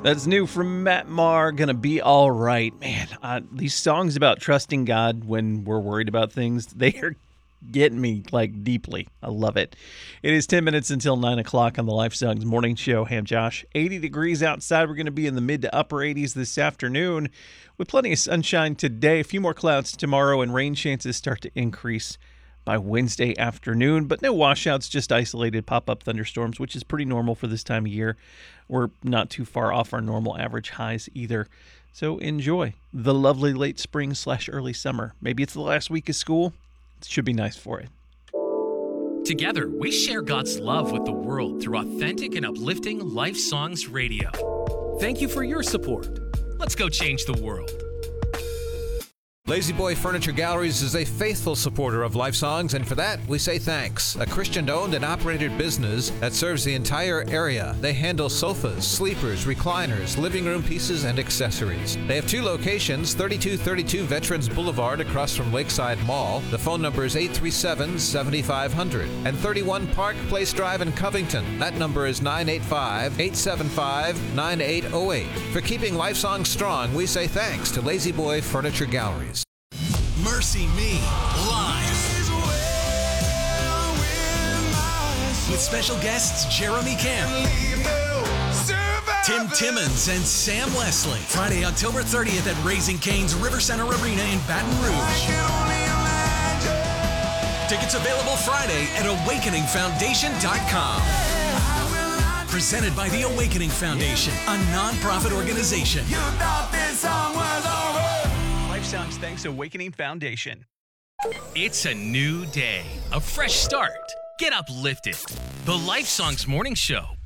That's new from Matt Maher, Gonna Be All Right. Man, these songs about trusting God when we're worried about things, they are getting me, deeply. I love it. It is 10 minutes until 9 o'clock on the Life Songs Morning Show. Hey, I'm Josh. 80 degrees outside. We're going to be in the mid to upper 80s this afternoon with plenty of sunshine today. A few more clouds tomorrow, and rain chances start to increase by Wednesday afternoon, but no washouts, just isolated pop-up thunderstorms, which is pretty normal for this time of year. We're not too far off our normal average highs either. So enjoy the lovely late spring / early summer. Maybe it's the last week of school. It should be nice for it. Together, we share God's love with the world through authentic and uplifting Life Songs Radio. Thank you for your support. Let's go change the world. La-Z-Boy Furniture Galleries is a faithful supporter of Life Songs, and for that, we say thanks. A Christian-owned and operated business that serves the entire area. They handle sofas, sleepers, recliners, living room pieces, and accessories. They have 2 locations, 3232 Veterans Boulevard across from Lakeside Mall. The phone number is 837-7500. And 31 Park Place Drive in Covington. That number is 985-875-9808. For keeping Life Songs strong, we say thanks to La-Z-Boy Furniture Galleries. Mercy Me, live. With special guests Jeremy Camp, Tim Timmons, and Sam Leslie. Friday, October 30th at Raising Cane's River Center Arena in Baton Rouge. Tickets available Friday at awakeningfoundation.com. Presented by the Awakening Foundation, a non-profit organization. Songs thanks Awakening Foundation. It's a new day, a fresh start. Get uplifted. The Life Songs Morning Show